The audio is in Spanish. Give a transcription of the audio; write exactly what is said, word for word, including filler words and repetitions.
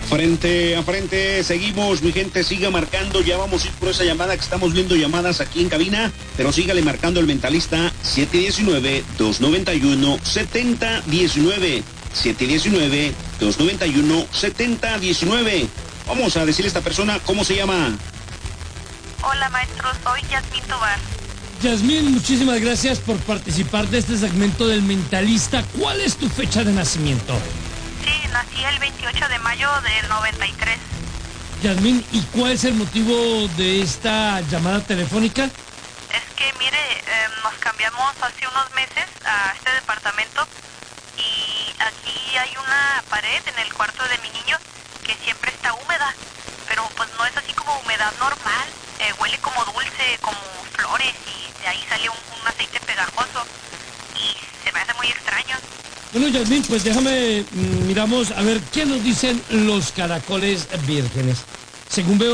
Frente a frente, seguimos, mi gente, siga marcando, ya vamos a ir por esa llamada que estamos viendo llamadas aquí en cabina, pero sígale marcando el Mentalista siete uno nueve, dos nueve uno, siete cero uno nueve, siete uno nueve, dos nueve uno, siete cero uno nueve. Vamos a decirle a esta persona cómo se llama. Hola maestro, soy Yasmín Tobar. Yasmín, muchísimas gracias por participar de este segmento del Mentalista. ¿Cuál es tu fecha de nacimiento? Sí, nací el veintiocho de mayo del noventa y tres. Yasmín, ¿y cuál es el motivo de esta llamada telefónica? Es que, mire, eh, nos cambiamos hace unos meses a este departamento y aquí hay una pared en el cuarto de mi niño que siempre está húmeda, pero pues no es así como humedad normal, eh, huele como dulce, como flores y de ahí sale un, un aceite pegajoso y se me hace muy extraño. Bueno, Yasmín, pues déjame, miramos, a ver, ¿qué nos dicen los caracoles vírgenes? Según veo